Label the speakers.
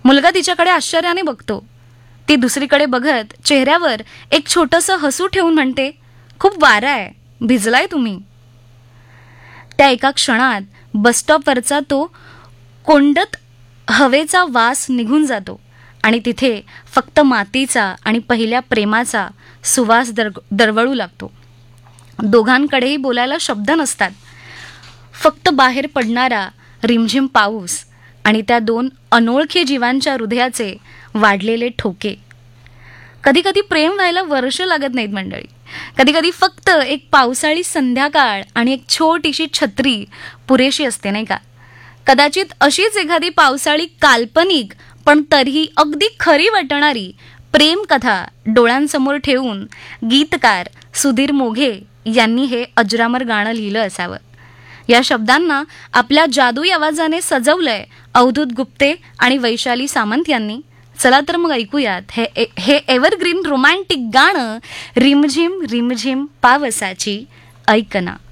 Speaker 1: मुलगा तिच्याकडे आश्चर्याने बघतो. ती दुसरीकडे बघत चेहऱ्यावर एक छोटंसं हसू ठेवून म्हणते, खूप वारा आहे, भिजलाय तुम्ही. त्या एका क्षणात बसस्टॉपवरचा तो कोंडत हवेचा वास निघून जातो आणि तिथे फक्त मातीचा आणि पहिल्या प्रेमाचा सुवास दरवळू लागतो. दोघांकडेही बोलायला शब्द नसतात, फक्त बाहेर पडणारा रिमझिम पाऊस आणि त्या दोन अनोळखी जीवांच्या हृदयाचे वाढलेले ठोके. कधी कधी प्रेम व्हायला वर्ष लागत नाहीत मंडळी. कधी कधी फक्त एक पावसाळी संध्याकाळ आणि एक छोटीशी छत्री पुरेशी असते, नाही का? कदाचित अशीच एखादी पावसाळी काल्पनिक पण तरीही अगदी खरी वाटणारी प्रेमकथा डोळ्यांसमोर ठेवून गीतकार सुधीर मोघे यांनी हे अजरामर गाणं लिहिलं असावं. या शब्दांना आपल्या जादुई आवाजाने सजवलंय अवधूत गुप्ते आणि वैशाली सामंत यांनी. चला तर मग ऐकूयात हे एव्हरग्रीन रोमॅन्टिक गाणं, रिमझिम रिमझिम पावसाची ऐकना.